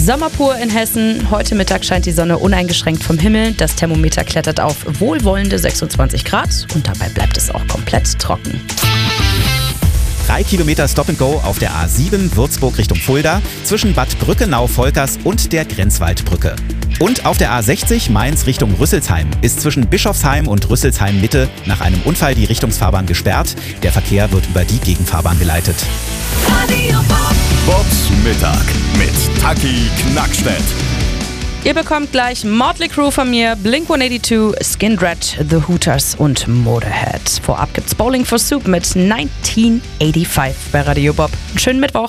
Sommer pur in Hessen. Heute Mittag scheint die Sonne uneingeschränkt vom Himmel. Das Thermometer klettert auf wohlwollende 26 Grad und dabei bleibt es auch komplett trocken. 3 Kilometer Stop-and-Go auf der A7 Würzburg Richtung Fulda zwischen Bad Brückenau-Volkers und der Grenzwaldbrücke. Und auf der A60 Mainz Richtung Rüsselsheim ist zwischen Bischofsheim und Rüsselsheim Mitte nach einem Unfall die Richtungsfahrbahn gesperrt. Der Verkehr wird über die Gegenfahrbahn geleitet. Radio Bobs Mittag mit Taki Knackstedt. Ihr bekommt gleich Motley Crue von mir, Blink-182, Skin Red, The Hooters und Motorhead. Vorab gibt's Bowling for Soup mit 1985 bei Radio Bob. Einen schönen Mittwoch.